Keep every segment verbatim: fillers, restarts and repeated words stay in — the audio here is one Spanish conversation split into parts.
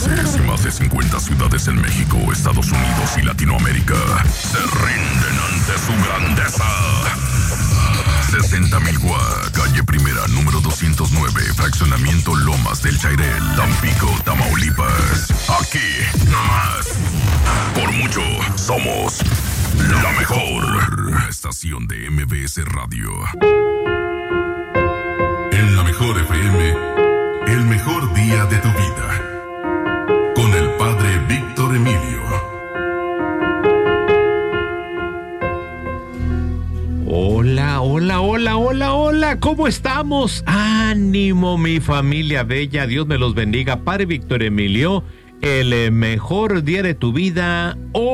países y más de cincuenta ciudades en México, Estados Unidos y Latinoamérica se rinden ante su grandeza. sesenta mil Guá, calle Primera, número doscientos nueve, fraccionamiento Lomas del Chairel, Tampico, Tamaulipas. Aquí, nomás. Por mucho, somos la mejor estación de M B S Radio. En la mejor F M, el mejor día de tu vida. Con el padre Víctor Emilio. Hola, hola, hola, hola, hola, ¿cómo estamos? Ánimo, mi familia bella, Dios me los bendiga. Padre Víctor Emilio, el mejor día de tu vida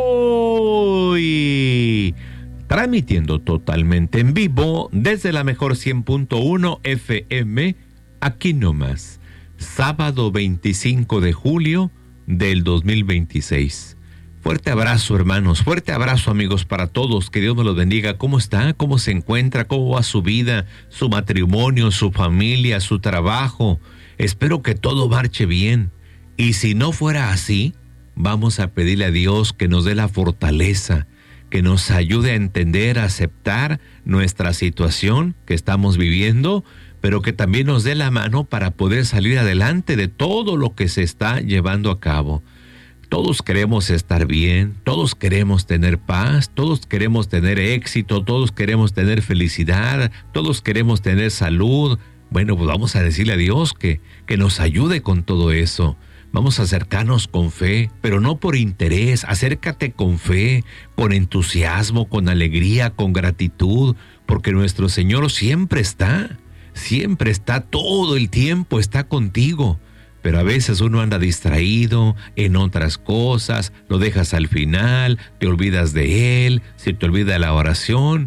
hoy. Transmitiendo totalmente en vivo desde la mejor cien punto uno F M, aquí nomás, sábado veinticinco de julio del dos mil veintiséis. Fuerte abrazo, hermanos, fuerte abrazo, amigos, para todos, que Dios me los bendiga. ¿Cómo está? ¿Cómo se encuentra? ¿Cómo va su vida, su matrimonio, su familia, su trabajo? Espero que todo marche bien. Y si no fuera así, vamos a pedirle a Dios que nos dé la fortaleza, que nos ayude a entender, a aceptar nuestra situación que estamos viviendo, pero que también nos dé la mano para poder salir adelante de todo lo que se está llevando a cabo. Todos queremos estar bien, todos queremos tener paz, todos queremos tener éxito, todos queremos tener felicidad, todos queremos tener salud. Bueno, pues vamos a decirle a Dios que, que nos ayude con todo eso. Vamos a acercarnos con fe, pero no por interés. Acércate con fe, con entusiasmo, con alegría, con gratitud, porque nuestro Señor siempre está, siempre está, todo el tiempo está contigo. Pero a veces uno anda distraído en otras cosas, lo dejas al final, te olvidas de Él, se te olvida la oración.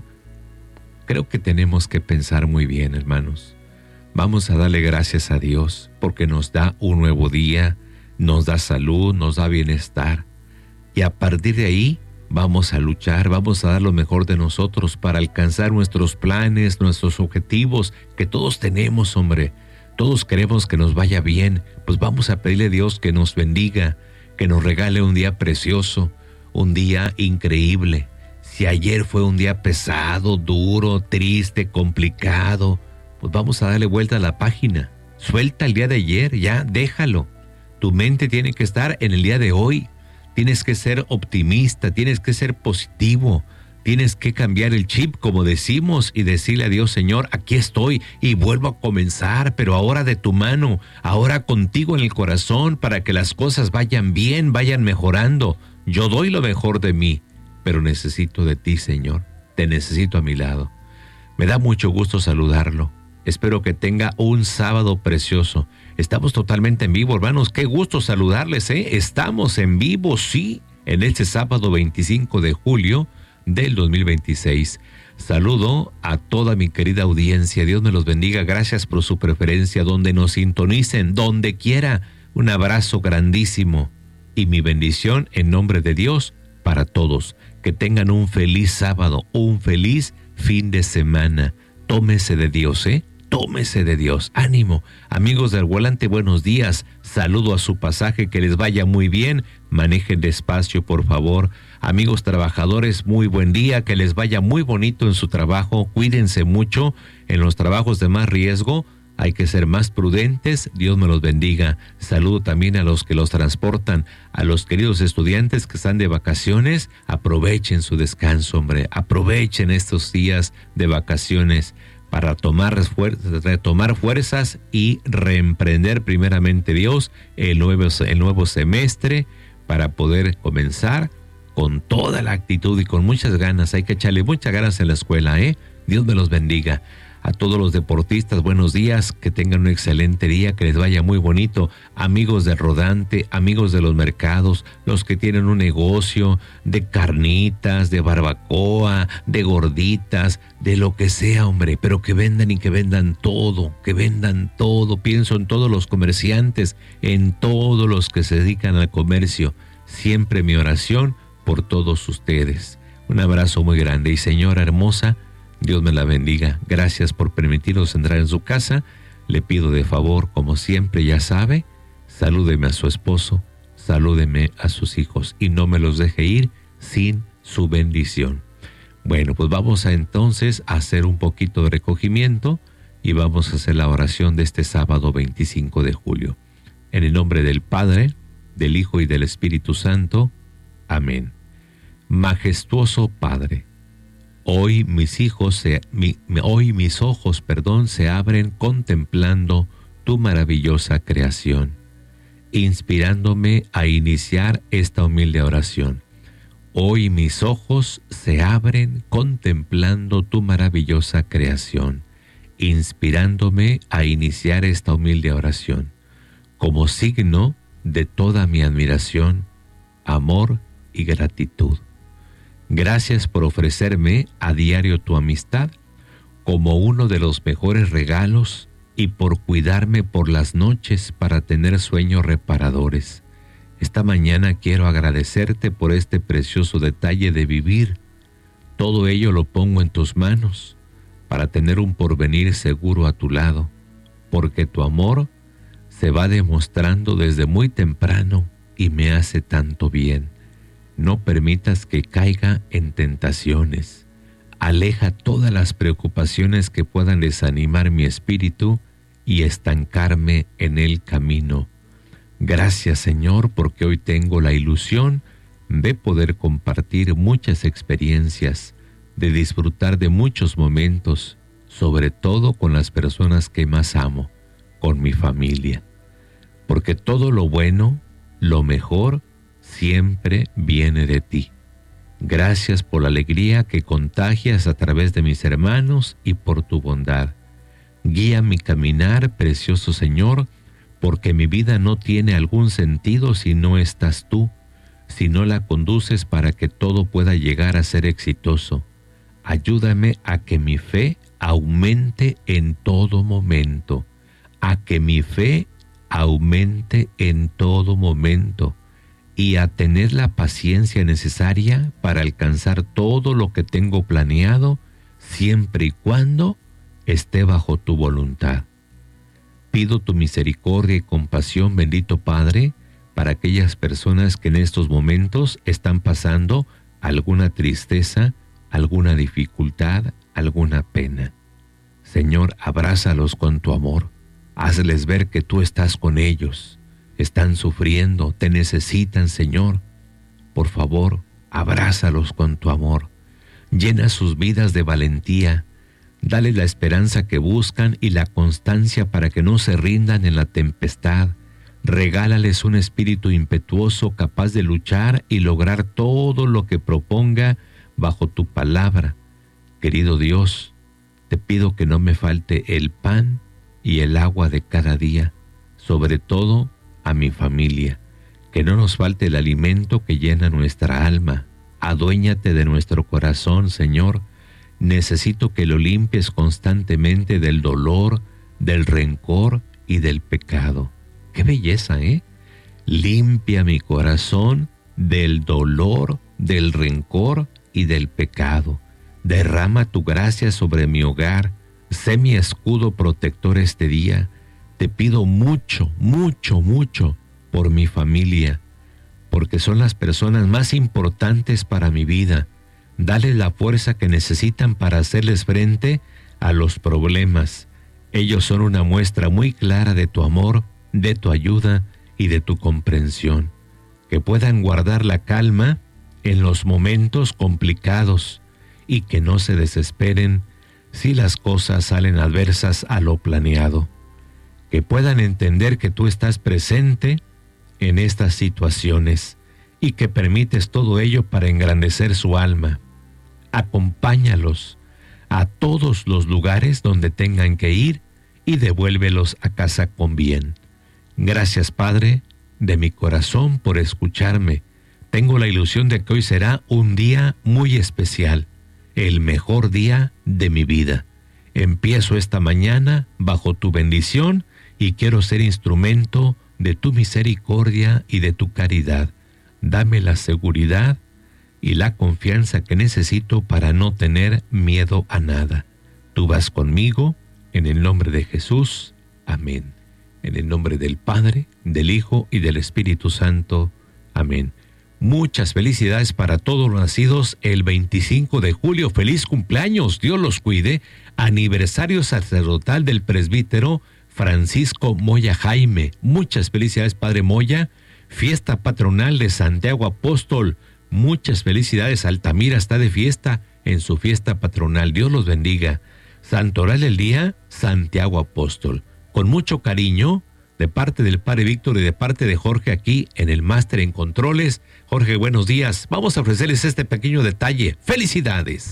Creo que tenemos que pensar muy bien, hermanos. Vamos a darle gracias a Dios porque nos da un nuevo día, nos da salud, nos da bienestar. Y a partir de ahí vamos a luchar, vamos a dar lo mejor de nosotros para alcanzar nuestros planes, nuestros objetivos que todos tenemos, hombre. Todos queremos que nos vaya bien, pues vamos a pedirle a Dios que nos bendiga, que nos regale un día precioso, un día increíble. Si ayer fue un día pesado, duro, triste, complicado, pues vamos a darle vuelta a la página. Suelta el día de ayer, ya, déjalo. Tu mente tiene que estar en el día de hoy. Tienes que ser optimista, tienes que ser positivo. Tienes que cambiar el chip, como decimos, y decirle a Dios, Señor, aquí estoy y vuelvo a comenzar, pero ahora de tu mano, ahora contigo en el corazón, para que las cosas vayan bien, vayan mejorando. Yo doy lo mejor de mí, pero necesito de ti, Señor. Te necesito a mi lado. Me da mucho gusto saludarlo. Espero que tenga un sábado precioso. Estamos totalmente en vivo, hermanos. Qué gusto saludarles, ¿eh? Estamos en vivo, sí, en este sábado veinticinco de julio del dos mil veintiséis. Saludo a toda mi querida audiencia. Dios me los bendiga. Gracias por su preferencia, donde nos sintonicen, donde quiera. Un abrazo grandísimo y mi bendición en nombre de Dios para todos. Que tengan un feliz sábado, un feliz fin de semana. Tómese de Dios, ¿eh? Tómese de Dios. Ánimo. Amigos del volante, buenos días. Saludo a su pasaje, que les vaya muy bien. Manejen despacio, por favor. Amigos trabajadores, muy buen día, que les vaya muy bonito en su trabajo. Cuídense mucho en los trabajos de más riesgo. Hay que ser más prudentes. Dios me los bendiga. Saludo también a los que los transportan, a los queridos estudiantes que están de vacaciones. Aprovechen su descanso, hombre. Aprovechen estos días de vacaciones para tomar, retomar fuerzas y reemprender primeramente Dios el nuevo, el nuevo semestre para poder comenzar con toda la actitud y con muchas ganas. Hay que echarle muchas ganas en la escuela, ¿eh? Dios me los bendiga. A todos los deportistas, buenos días, que tengan un excelente día, que les vaya muy bonito. Amigos del rodante, amigos de los mercados, los que tienen un negocio de carnitas, de barbacoa, de gorditas, de lo que sea, hombre, pero que vendan y que vendan todo, que vendan todo. Pienso en todos los comerciantes, en todos los que se dedican al comercio. Siempre mi oración por todos ustedes. Un abrazo muy grande y señora hermosa, Dios me la bendiga. Gracias por permitirnos entrar en su casa. Le pido de favor, como siempre ya sabe, salúdeme a su esposo salúdeme a sus hijos y no me los deje ir sin su bendición. Bueno, pues vamos a entonces a hacer un poquito de recogimiento y vamos a hacer la oración de este sábado veinticinco de julio. En el nombre del Padre, del Hijo y del Espíritu Santo. Amén. Majestuoso Padre, hoy mis hijos se, mi, hoy mis ojos, perdón, se abren contemplando tu maravillosa creación, inspirándome a iniciar esta humilde oración. Hoy mis ojos se abren contemplando tu maravillosa creación, inspirándome a iniciar esta humilde oración, como signo de toda mi admiración, amor y gratitud. Gracias por ofrecerme a diario tu amistad como uno de los mejores regalos y por cuidarme por las noches para tener sueños reparadores. Esta mañana quiero agradecerte por este precioso detalle de vivir. Todo ello lo pongo en tus manos para tener un porvenir seguro a tu lado, porque tu amor se va demostrando desde muy temprano y me hace tanto bien. No permitas que caiga en tentaciones. Aleja todas las preocupaciones que puedan desanimar mi espíritu y estancarme en el camino. Gracias, Señor, porque hoy tengo la ilusión de poder compartir muchas experiencias, de disfrutar de muchos momentos, sobre todo con las personas que más amo, con mi familia. Porque todo lo bueno, lo mejor, siempre viene de ti. Gracias por la alegría que contagias a través de mis hermanos y por tu bondad. Guía mi caminar, precioso Señor, porque mi vida no tiene algún sentido si no estás tú, si no la conduces para que todo pueda llegar a ser exitoso. Ayúdame a que mi fe aumente en todo momento, a que mi fe aumente en todo momento y a tener la paciencia necesaria para alcanzar todo lo que tengo planeado, siempre y cuando esté bajo tu voluntad. Pido tu misericordia y compasión, bendito Padre, para aquellas personas que en estos momentos están pasando alguna tristeza, alguna dificultad, alguna pena. Señor, abrázalos con tu amor. Hazles ver que tú estás con ellos. Están sufriendo, te necesitan, Señor. Por favor, abrázalos con tu amor. Llena sus vidas de valentía. Dale la esperanza que buscan y la constancia para que no se rindan en la tempestad. Regálales un espíritu impetuoso capaz de luchar y lograr todo lo que proponga bajo tu palabra. Querido Dios, te pido que no me falte el pan y el agua de cada día, sobre todo a mi familia. Que no nos falte el alimento que llena nuestra alma. Aduéñate de nuestro corazón, Señor. Necesito que lo limpies constantemente del dolor, del rencor y del pecado. ¡Qué belleza, eh! Limpia mi corazón del dolor, del rencor y del pecado. Derrama tu gracia sobre mi hogar. Sé mi escudo protector este día. Te pido mucho, mucho, mucho por mi familia, porque son las personas más importantes para mi vida. Dale la fuerza que necesitan para hacerles frente a los problemas. Ellos son una muestra muy clara de tu amor, de tu ayuda y de tu comprensión. Que puedan guardar la calma en los momentos complicados y que no se desesperen si las cosas salen adversas a lo planeado. Que puedan entender que tú estás presente en estas situaciones y que permites todo ello para engrandecer su alma. Acompáñalos a todos los lugares donde tengan que ir y devuélvelos a casa con bien. Gracias, Padre, de mi corazón por escucharme. Tengo la ilusión de que hoy será un día muy especial, el mejor día de mi vida. Empiezo esta mañana bajo tu bendición y quiero ser instrumento de tu misericordia y de tu caridad. Dame la seguridad y la confianza que necesito para no tener miedo a nada. Tú vas conmigo, en el nombre de Jesús. Amén. En el nombre del Padre, del Hijo y del Espíritu Santo. Amén. Muchas felicidades para todos los nacidos el veinticinco de julio. Feliz cumpleaños, Dios los cuide. Aniversario sacerdotal del presbítero Francisco Moya Jaime. Muchas felicidades, Padre Moya. Fiesta patronal de Santiago Apóstol. Muchas felicidades. Altamira está de fiesta en su fiesta patronal. Dios los bendiga. Santoral del día, Santiago Apóstol. Con mucho cariño, de parte del Padre Víctor y de parte de Jorge aquí en el Máster en Controles. Jorge, buenos días. Vamos a ofrecerles este pequeño detalle. ¡Felicidades!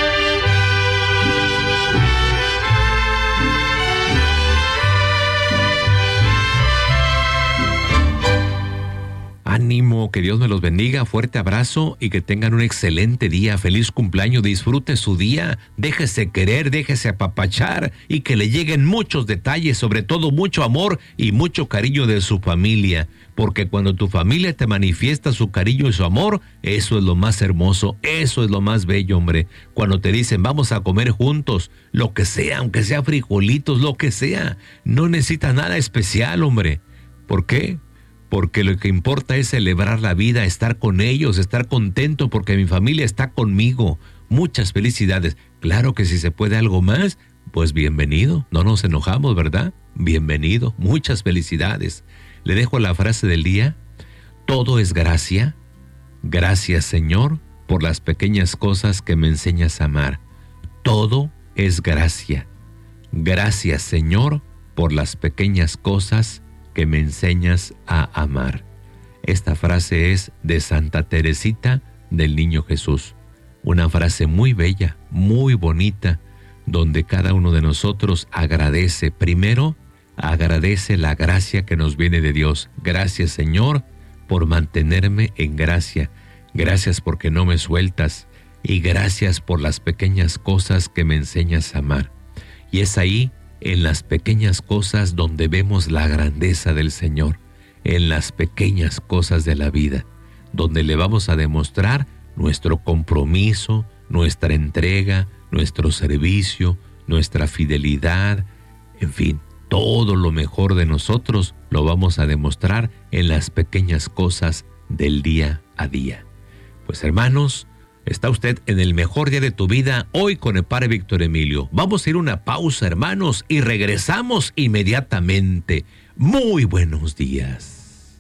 Ánimo, que Dios me los bendiga, fuerte abrazo y que tengan un excelente día, feliz cumpleaños, disfrute su día, déjese querer, déjese apapachar y que le lleguen muchos detalles, sobre todo mucho amor y mucho cariño de su familia, porque cuando tu familia te manifiesta su cariño y su amor, eso es lo más hermoso, eso es lo más bello, hombre, cuando te dicen vamos a comer juntos, lo que sea, aunque sea frijolitos, lo que sea, no necesitas nada especial, hombre. ¿Por qué? Porque lo que importa es celebrar la vida, estar con ellos, estar contento porque mi familia está conmigo. Muchas felicidades. Claro que si se puede algo más, pues bienvenido. No nos enojamos, ¿verdad? Bienvenido. Muchas felicidades. Le dejo la frase del día. Todo es gracia. Gracias, Señor, por las pequeñas cosas que me enseñas a amar. Todo es gracia. Gracias, Señor, por las pequeñas cosas que me enseñas a amar. Esta frase es de Santa Teresita del Niño Jesús. Una frase muy bella, muy bonita, donde cada uno de nosotros agradece. Primero, agradece la gracia que nos viene de Dios. Gracias, Señor, por mantenerme en gracia. Gracias porque no me sueltas. Y gracias por las pequeñas cosas que me enseñas a amar. Y es ahí, en las pequeñas cosas donde vemos la grandeza del Señor, en las pequeñas cosas de la vida, donde le vamos a demostrar nuestro compromiso, nuestra entrega, nuestro servicio, nuestra fidelidad, en fin, todo lo mejor de nosotros lo vamos a demostrar en las pequeñas cosas del día a día. Pues hermanos, está usted en el mejor día de tu vida, hoy con el Padre Víctor Emilio. Vamos a ir a una pausa, hermanos, y regresamos inmediatamente. Muy buenos días.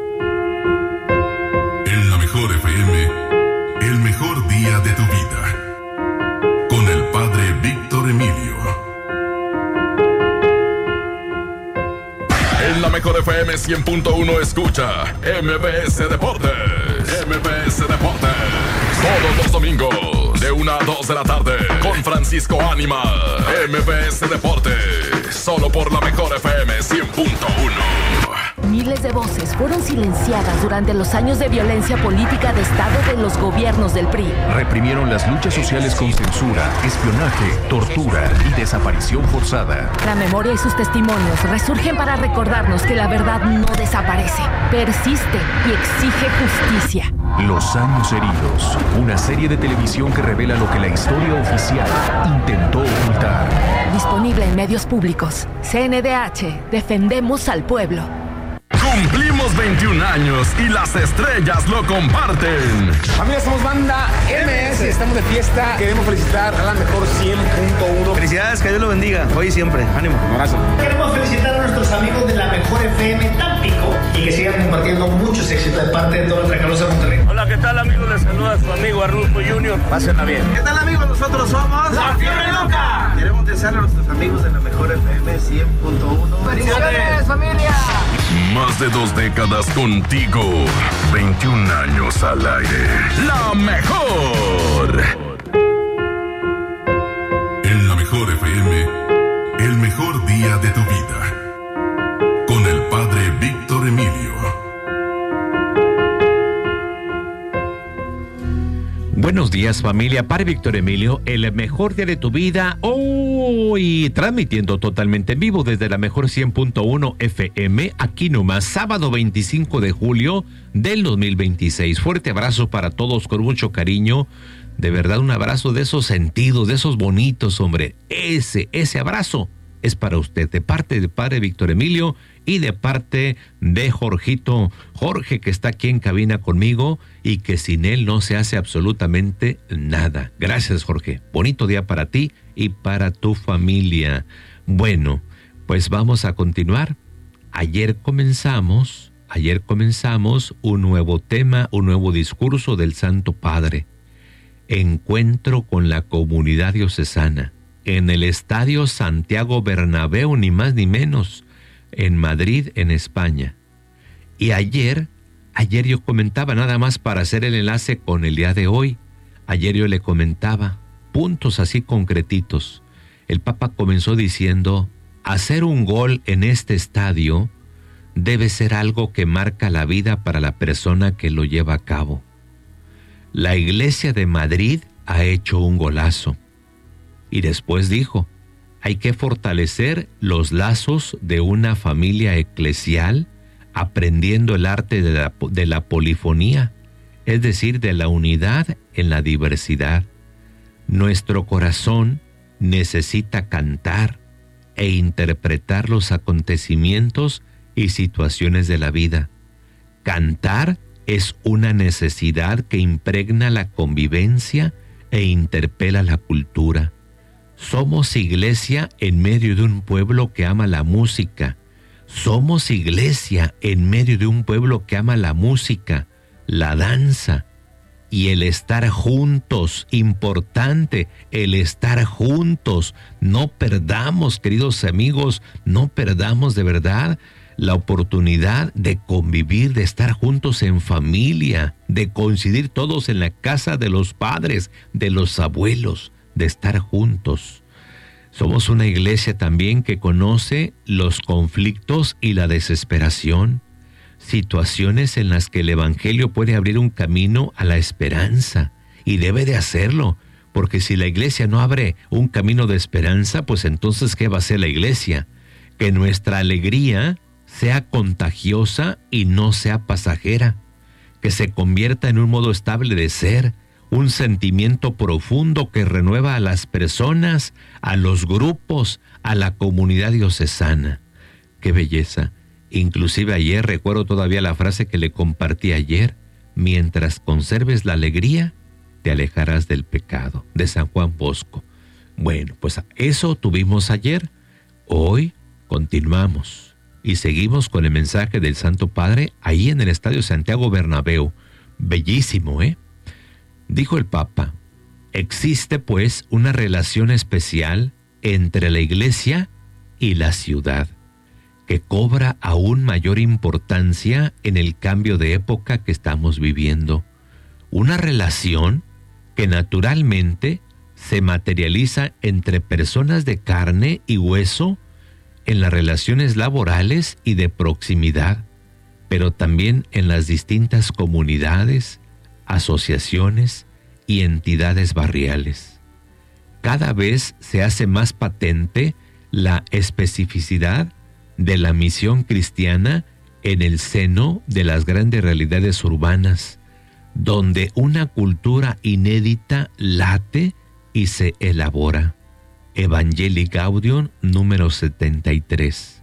En la mejor F M, el mejor día de tu vida. Con el Padre Víctor Emilio. En la mejor F M cien punto uno escucha M B S Deportes. M B S Deportes. Todos los domingos, de una a dos de la tarde, con Francisco Ánima. M B S Deportes, solo por la mejor F M cien punto uno. Miles de voces fueron silenciadas durante los años de violencia política de Estado de los gobiernos del P R I. Reprimieron las luchas sociales con censura, espionaje, tortura y desaparición forzada. La memoria y sus testimonios resurgen para recordarnos que la verdad no desaparece, persiste y exige justicia. Los años heridos, una serie de televisión que revela lo que la historia oficial intentó ocultar. Disponible en medios públicos. C N D H, defendemos al pueblo. Cumplimos veintiún años y las estrellas lo comparten. Familia, somos banda M S, estamos de fiesta. Queremos felicitar a la mejor cien punto uno. Felicidades, que Dios lo bendiga, hoy y siempre. Ánimo. Un abrazo. Queremos felicitar a nuestros amigos de la mejor F M Tampico y que sigan compartiendo muchos éxitos de parte de toda nuestra calusa Monterrey. Hola, ¿qué tal, amigos? Les saluda su amigo Arnulfo junior Pásenla bien. ¿Qué tal, amigos? Nosotros somos La Fiebre Loca. Queremos desearle a nuestros amigos de la mejor F M cien punto uno. ¡Felicidades, familia! Más de dos décadas contigo. veintiún años al aire. La mejor. En la mejor F M, el mejor día de tu vida. Con el Padre Víctor Emilio. Buenos días, familia. Padre Víctor Emilio, el mejor día de tu vida, hoy transmitiendo totalmente en vivo desde la mejor cien punto uno F M, aquí nomás, sábado veinticinco de julio del dos mil veintiséis. Fuerte abrazo para todos con mucho cariño. De verdad, un abrazo de esos sentidos, de esos bonitos, hombre. Ese, ese abrazo es para usted, de parte del padre Víctor Emilio y de parte de Jorgito, Jorge, que está aquí en cabina conmigo y que sin él no se hace absolutamente nada. Gracias, Jorge. Bonito día para ti y para tu familia. Bueno, pues vamos a continuar. Ayer comenzamos, ayer comenzamos un nuevo tema, un nuevo discurso del Santo Padre. Encuentro con la comunidad diocesana en el Estadio Santiago Bernabéu, ni más ni menos, en Madrid, en España. Y ayer, ayer yo comentaba, nada más para hacer el enlace con el día de hoy, ayer yo le comentaba puntos así concretitos. El Papa comenzó diciendo, hacer un gol en este estadio debe ser algo que marca la vida para la persona que lo lleva a cabo. La Iglesia de Madrid ha hecho un golazo. Y después dijo, hay que fortalecer los lazos de una familia eclesial aprendiendo el arte de la, de la polifonía, es decir, de la unidad en la diversidad. Nuestro corazón necesita cantar e interpretar los acontecimientos y situaciones de la vida. Cantar es una necesidad que impregna la convivencia e interpela la cultura. Somos iglesia en medio de un pueblo que ama la música. Somos iglesia en medio de un pueblo que ama la música, la danza y el estar juntos. Importante, el estar juntos. No perdamos, queridos amigos, no perdamos de verdad la oportunidad de convivir, de estar juntos en familia, de coincidir todos en la casa de los padres, de los abuelos, de estar juntos. Somos una iglesia también que conoce los conflictos y la desesperación, situaciones en las que el Evangelio puede abrir un camino a la esperanza, y debe de hacerlo, porque si la iglesia no abre un camino de esperanza, pues entonces ¿qué va a hacer la iglesia? Que nuestra alegría sea contagiosa y no sea pasajera, que se convierta en un modo estable de ser, un sentimiento profundo que renueva a las personas, a los grupos, a la comunidad diocesana. ¡Qué belleza! Inclusive ayer, recuerdo todavía la frase que le compartí ayer, mientras conserves la alegría, te alejarás del pecado, de San Juan Bosco. Bueno, pues eso tuvimos ayer. Hoy continuamos y seguimos con el mensaje del Santo Padre ahí en el Estadio Santiago Bernabéu. Bellísimo, ¿eh? Dijo el Papa, existe pues una relación especial entre la Iglesia y la ciudad, que cobra aún mayor importancia en el cambio de época que estamos viviendo. Una relación que naturalmente se materializa entre personas de carne y hueso en las relaciones laborales y de proximidad, pero también en las distintas comunidades, asociaciones y entidades barriales. Cada vez se hace más patente la especificidad de la misión cristiana en el seno de las grandes realidades urbanas, donde una cultura inédita late y se elabora. Evangelii Gaudium número setenta y tres.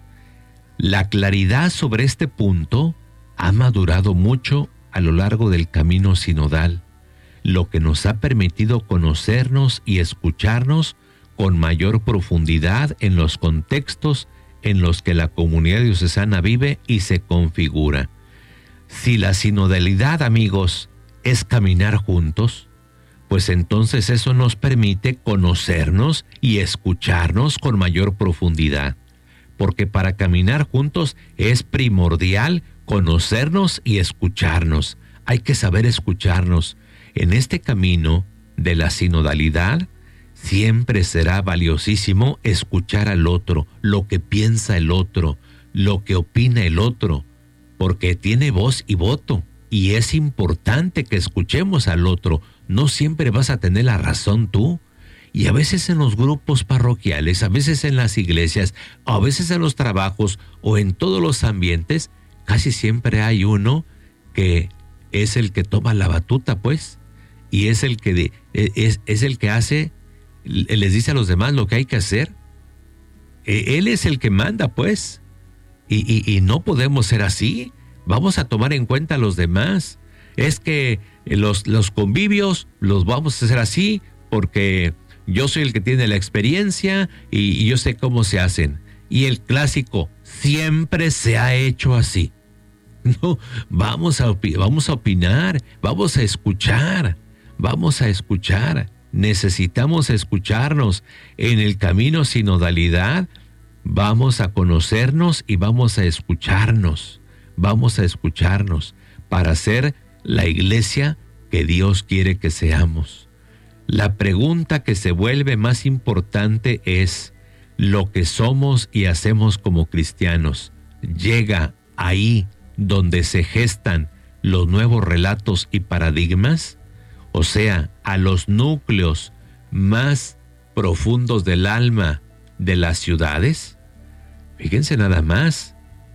La claridad sobre este punto ha madurado mucho a lo largo del camino sinodal, lo que nos ha permitido conocernos y escucharnos con mayor profundidad en los contextos en los que la comunidad diocesana vive y se configura. Si la sinodalidad, amigos, es caminar juntos, pues entonces eso nos permite conocernos y escucharnos con mayor profundidad, porque para caminar juntos es primordial conocernos y escucharnos. Hay que saber escucharnos. En este camino de la sinodalidad, siempre será valiosísimo escuchar al otro, lo que piensa el otro, lo que opina el otro, porque tiene voz y voto, y es importante que escuchemos al otro. No siempre vas a tener la razón tú, y a veces en los grupos parroquiales, a veces en las iglesias, a veces en los trabajos o en todos los ambientes, casi siempre hay uno que es el que toma la batuta, pues, y es el que de, es, es el que hace, les dice a los demás lo que hay que hacer. Él es el que manda, pues. Y, y, y no podemos ser así. Vamos a tomar en cuenta a los demás. Es que los, los convivios los vamos a hacer así porque yo soy el que tiene la experiencia y, y yo sé cómo se hacen. Y el clásico, siempre se ha hecho así. No, vamos a, vamos a opinar, vamos a escuchar, vamos a escuchar. Necesitamos escucharnos. En el camino sinodalidad vamos a conocernos y vamos a escucharnos. Vamos a escucharnos para ser la iglesia que Dios quiere que seamos. La pregunta que se vuelve más importante es, ¿lo que somos y hacemos como cristianos llega ahí donde se gestan los nuevos relatos y paradigmas? O sea, a los núcleos más profundos del alma de las ciudades. Fíjense nada más,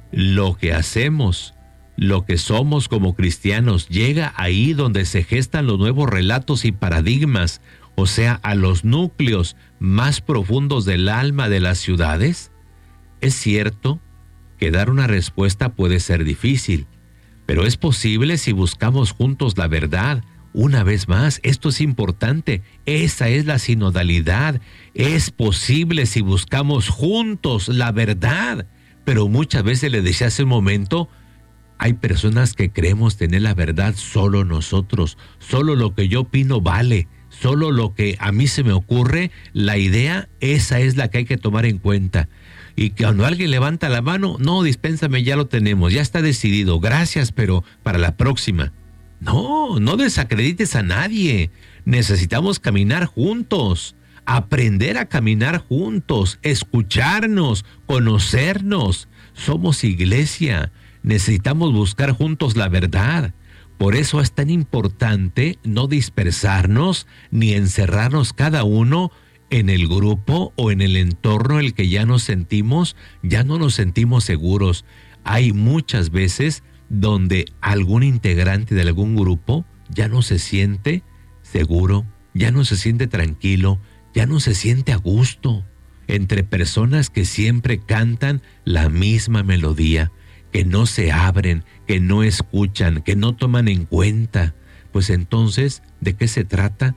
lo que hacemos, lo que somos como cristianos, llega ahí donde se gestan los nuevos relatos y paradigmas, o sea, a los núcleos más profundos del alma de las ciudades. Es cierto que dar una respuesta puede ser difícil, pero es posible si buscamos juntos la verdad. Una vez más, esto es importante, esa es la sinodalidad. Es posible si buscamos juntos la verdad, pero muchas veces, le decía hace un momento, hay personas que creemos tener la verdad solo nosotros, solo lo que yo opino vale, solo lo que a mí se me ocurre, la idea, esa es la que hay que tomar en cuenta. Y cuando alguien levanta la mano, no, dispénsame, ya lo tenemos, ya está decidido, gracias, pero para la próxima. No, no desacredites a nadie. Necesitamos caminar juntos, aprender a caminar juntos, escucharnos, conocernos. Somos iglesia, necesitamos buscar juntos la verdad. Por eso es tan importante no dispersarnos ni encerrarnos cada uno en el grupo o en el entorno en el que ya nos sentimos, ya no nos sentimos seguros. Hay muchas veces donde algún integrante de algún grupo ya no se siente seguro, ya no se siente tranquilo, ya no se siente a gusto, entre personas que siempre cantan la misma melodía, que no se abren, que no escuchan, que no toman en cuenta. Pues entonces, ¿de qué se trata?